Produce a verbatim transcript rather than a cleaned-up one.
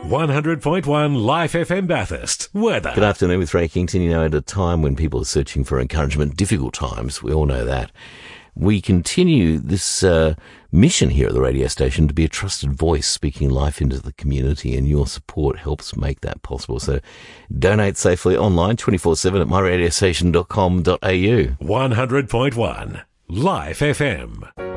one hundred point one Life F M Bathurst. Weather. Good afternoon with Ray Kington. You know, at a time when people are searching for encouragement, difficult times, we all know that. We continue this uh, mission here at the radio station to be a trusted voice speaking life into the community, and your support helps make that possible. So donate safely online twenty-four seven at my radio station dot com dot a u. one hundred point one Life F M.